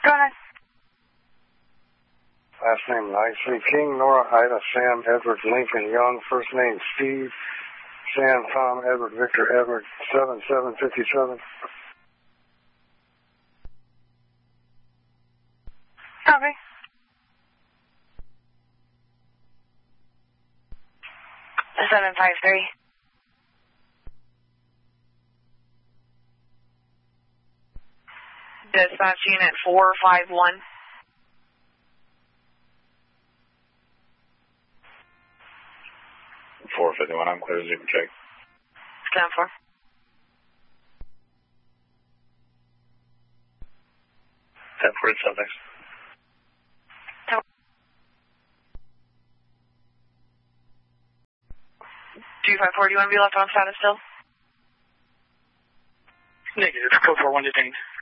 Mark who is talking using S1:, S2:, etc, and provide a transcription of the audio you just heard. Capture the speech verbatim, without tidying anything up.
S1: Go ahead.
S2: Last name Nicely King, Nora, Ida, Sam, Edward, Lincoln, Young. First name Steve, Sam, Tom, Edward, Victor, Edward, seven seven fifty-seven.
S1: Copy. seven five three. Dispatch unit four five one.
S3: four fifty-one, I'm clear, zero check.
S1: Stand for.
S3: ten four eight seven.
S1: two five four, do you want to be left on status still?
S4: Negative, code four one detained.